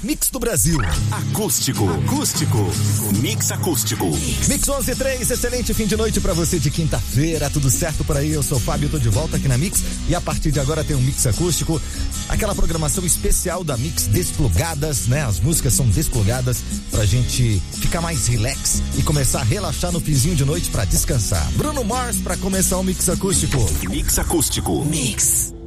mix do Brasil. Acústico. Mix acústico. Mix 11:03, excelente fim de noite pra você de quinta-feira, tudo certo por aí? Eu sou o Fábio, tô de volta aqui na Mix e a partir de agora tem um Mix acústico, aquela programação especial da Mix Desplugadas, né? As músicas são desplugadas pra gente ficar mais relax e começar a relaxar no finzinho de noite pra descansar. Bruno Mars pra começar o Mix acústico. Mix acústico. Mix.